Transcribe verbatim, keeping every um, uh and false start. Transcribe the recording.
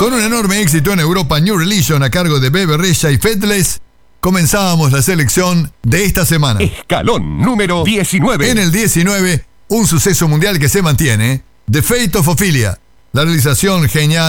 Con un enorme éxito en Europa, New Religion a cargo de Bebe Rexha y Faithless, comenzábamos la selección de esta semana. Escalón número diecinueve. En el diecinueve, un suceso mundial que se mantiene, The Fate of Ophelia. La realización genial